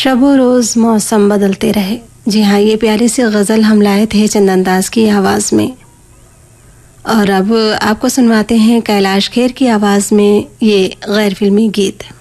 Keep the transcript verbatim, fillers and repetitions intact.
शबो रोज मौसम बदलते रहे। जी हाँ, ये प्यारी सी गज़ल हम लाए थे चंदनदास की आवाज़ में। और अब आपको सुनवाते हैं कैलाश खेर की आवाज़ में ये गैर फिल्मी गीत।